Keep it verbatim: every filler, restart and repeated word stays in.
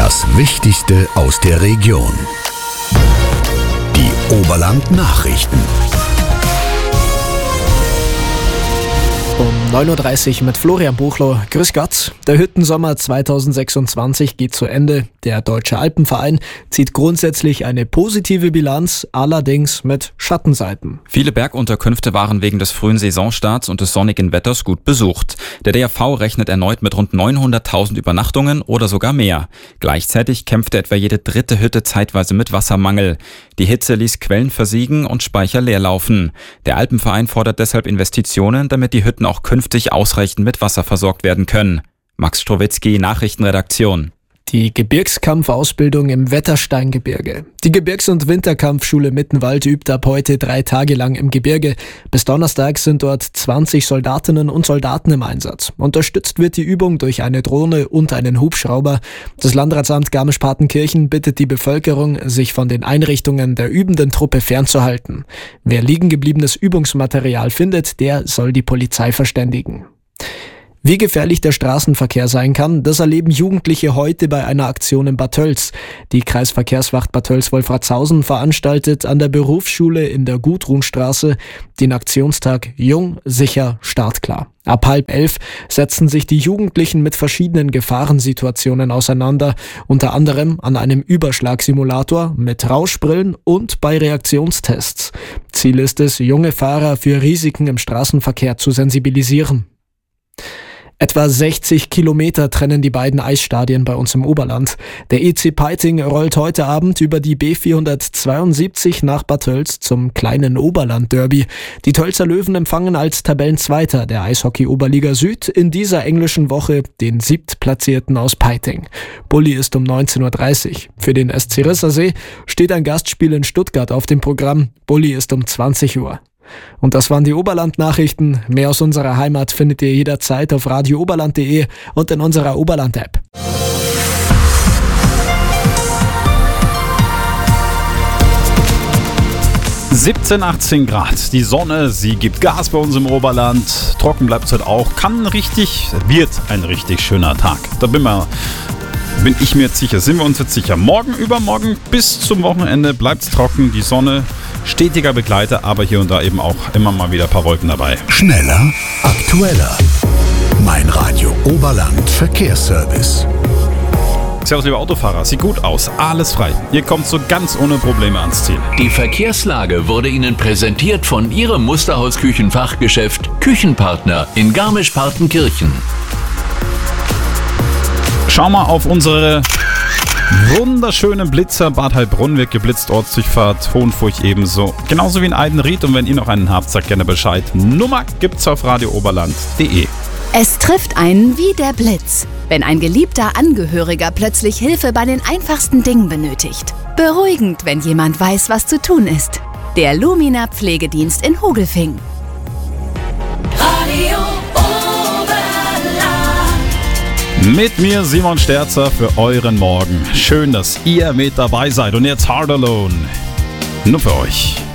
Das Wichtigste aus der Region. Die Oberland-Nachrichten. Um neun Uhr dreißig mit Florian Buchloh. Grüß Gott. Der Hüttensommer zweitausendsechsundzwanzig geht zu Ende. Der Deutsche Alpenverein zieht grundsätzlich eine positive Bilanz, allerdings mit Schattenseiten. Viele Bergunterkünfte waren wegen des frühen Saisonstarts und des sonnigen Wetters gut besucht. Der D A V rechnet erneut mit rund neunhunderttausend Übernachtungen oder sogar mehr. Gleichzeitig kämpfte etwa jede dritte Hütte zeitweise mit Wassermangel. Die Hitze ließ Quellen versiegen und Speicher leer laufen. Der Alpenverein fordert deshalb Investitionen, damit die Hütten auch künftig ausreichend mit Wasser versorgt werden können. Max Strowitzki, Nachrichtenredaktion. Die Gebirgskampfausbildung im Wettersteingebirge. Die Gebirgs- und Winterkampfschule Mittenwald übt ab heute drei Tage lang im Gebirge. Bis Donnerstag sind dort zwanzig Soldatinnen und Soldaten im Einsatz. Unterstützt wird die Übung durch eine Drohne und einen Hubschrauber. Das Landratsamt Garmisch-Partenkirchen bittet die Bevölkerung, sich von den Einrichtungen der übenden Truppe fernzuhalten. Wer liegengebliebenes Übungsmaterial findet, der soll die Polizei verständigen. Wie gefährlich der Straßenverkehr sein kann, das erleben Jugendliche heute bei einer Aktion in Bad Tölz. Die Kreisverkehrswacht Bad Tölz-Wolfratshausen veranstaltet an der Berufsschule in der Gudrunstraße den Aktionstag Jung, sicher, startklar. Ab halb elf setzen sich die Jugendlichen mit verschiedenen Gefahrensituationen auseinander, unter anderem an einem Überschlagsimulator, mit Rauschbrillen und bei Reaktionstests. Ziel ist es, junge Fahrer für Risiken im Straßenverkehr zu sensibilisieren. Etwa sechzig Kilometer trennen die beiden Eisstadien bei uns im Oberland. Der E C Peiting rollt heute Abend über die B vierhundertzweiundsiebzig nach Bad Tölz zum kleinen Oberland-Derby. Die Tölzer Löwen empfangen als Tabellenzweiter der Eishockey-Oberliga Süd in dieser englischen Woche den Siebtplatzierten aus Peiting. Bulli ist um neunzehn Uhr dreißig. Für den S C Rissersee steht ein Gastspiel in Stuttgart auf dem Programm. Bulli ist um zwanzig Uhr. Und das waren die Oberland-Nachrichten. Mehr aus unserer Heimat findet ihr jederzeit auf radio oberland punkt de und in unserer Oberland-App. siebzehn, achtzehn Grad. Die Sonne, sie gibt Gas bei uns im Oberland. Trocken bleibt es heute auch. Kann richtig, wird ein richtig schöner Tag. Da bin, wir, bin ich mir jetzt sicher. Sind wir uns jetzt sicher. Morgen, übermorgen bis zum Wochenende bleibt es trocken. Die Sonne stetiger Begleiter, aber hier und da eben auch immer mal wieder ein paar Wolken dabei. Schneller, aktueller. Mein Radio Oberland Verkehrsservice. Servus, liebe Autofahrer. Sieht gut aus. Alles frei. Ihr kommt so ganz ohne Probleme ans Ziel. Die Verkehrslage wurde Ihnen präsentiert von Ihrem Musterhaus-Küchenfachgeschäft Küchenpartner in Garmisch-Partenkirchen. Schau mal auf unsere wunderschönen Blitzer. Bad Heilbrunn wird geblitzt, Ortsdurchfahrt, Hohenfurch ebenso. Genauso wie in Eidenried. Und wenn ihr noch einen habt, sagt gerne Bescheid. Nummer gibt's auf radio oberland punkt de. Es trifft einen wie der Blitz, wenn ein geliebter Angehöriger plötzlich Hilfe bei den einfachsten Dingen benötigt. Beruhigend, wenn jemand weiß, was zu tun ist. Der Lumina Pflegedienst in Hogelfing. Radio Mit mir Simon Sterzer für euren Morgen. Schön, dass ihr mit dabei seid. Und jetzt Hard Alone. Nur für euch.